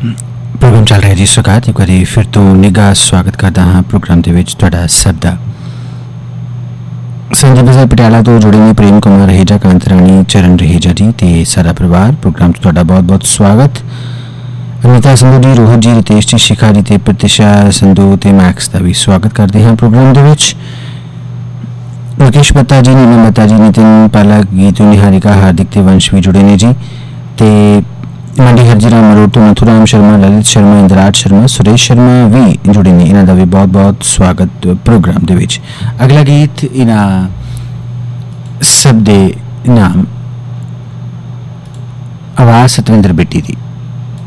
Programme ਚੱਲ ਰਿਹਾ ਜੀ ਸੁਗਾਤ ਇੱਕ ਵਾਰੀ ਫਿਰ ਤੋਂ ਨਿੱਘਾ ਸਵਾਗਤ ਕਰਦਾ ਹਾਂ ਪ੍ਰੋਗਰਾਮ ਦੇ ਵਿੱਚ ਤੁਹਾਡਾ ਸਭ ਦਾ। ਸੰਜੇ ਬਾਜ਼ਾਰ ਪਟਿਆਲਾ ਤੋਂ ਜੁੜੇ ਨੇ ਪ੍ਰੇਮ ਕੁਮਾਰ ਰਹੇਜਾ, ਕਾਂਤ ਰਾਣੀ, ਚਰਨ ਰਹੇਜਾ ਜੀ ਤੇ ਸਾਰਾ ਪਰਿਵਾਰ। ਪ੍ਰੋਗਰਾਮ 'ਚ ਤੁਹਾਡਾ ਬਹੁਤ ਬਹੁਤ ਸਵਾਗਤ। ਅਨੀਤਾ ਸੰਧੂ ਜੀ, ਰੋਹਿਤ ਜੀ, ਰਿਤੇਸ਼ ਜੀ, ਸ਼ਿਖਾ ਜੀ ਤੇ ਪ੍ਰਤਿਸ਼ਾ ਸੰਧੂ ਤੇ ਮੈਕਸ ਦਾ ਵੀ ਸਵਾਗਤ ਕਰਦੇ ਹਾਂ ਪ੍ਰੋਗਰਾਮ ਦੇ ਵਿੱਚ। ਮੁਕੇਸ਼ ਬੱਤਾ ਜੀ, ਨੀਨਾ ਬੱਤਾ ਜੀ, ਨਿਤਿਨ ਪਾਲਕ, ਗੀਤੂ ਨਿਹਾਰਿਕਾ, ਹਾਰਦਿਕ ਤੇ ਵੰਸ਼ ਵੀ ਜੁੜੇ ਨੇ ਜੀ ਤੇ ਮੰਡੀ ਹਰਜੀਰਾਮ ਮਰੋੜ ਤੋਂ ਨਥੂਰਾਮ ਸ਼ਰਮਾ, ਲਲਿਤ ਸ਼ਰਮਾ, ਇੰਦਰਾਜ ਸ਼ਰਮਾ, ਸੁਰੇਸ਼ ਸ਼ਰਮਾ ਵੀ ਜੁੜੇ ਨੇ। ਇਹਨਾਂ ਦਾ ਵੀ ਬਹੁਤ ਬਹੁਤ ਸਵਾਗਤ ਪ੍ਰੋਗਰਾਮ ਦੇ ਵਿੱਚ। ਅਗਲਾ ਗੀਤ ਇਹਨਾਂ ਸਭ ਦੇ ਨਾਮ ਆਵਾਜ਼ ਸਤਵਿੰਦਰ ਬੇਟੀ ਦੀ।